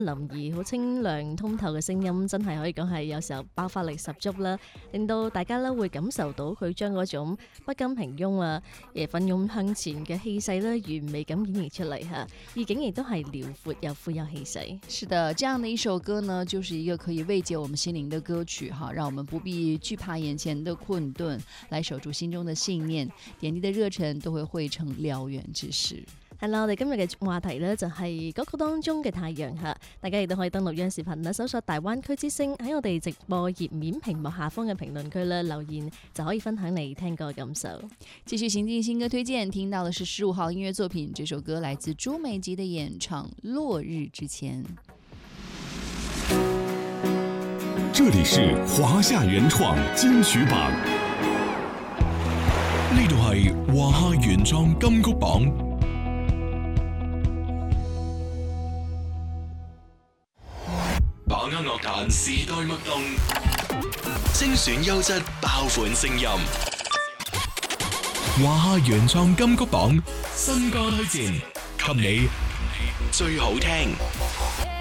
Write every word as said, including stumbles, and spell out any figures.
林兒好清亮通透嘅聲音，真係可以講係有時候爆發力十足啦，令到大家咧會感受到佢將嗰種不甘平庸啊、誒奮勇向前嘅氣勢咧，完美咁演繹出嚟嚇，意境亦都係遼闊又富有氣勢。 是的，這樣的一首歌呢，就是一個可以慰藉我們心靈的歌曲哈，讓我們不必懼怕眼前的困頓，來守住心中的信念，點滴的熱忱都會匯成燎原之勢。 係啦，我哋今日嘅話題呢，就係歌曲當中嘅太陽嚇，大家亦都可以登錄央視頻啦，搜索大灣區之聲，喺我哋直播頁面屏幕下方嘅評論區咧留言，就可以分享你聽歌嘅感受。 繼續行進新歌推薦，聽到的是十五號音樂作品，這首歌來自朱美吉的演唱《落日之前》。 這裡是華夏原創金曲榜，呢度係華夏原創金曲榜。把握樂壇時代脈動，精選優質爆款聲音。華夏原創金曲榜新歌推薦，給你最好聽。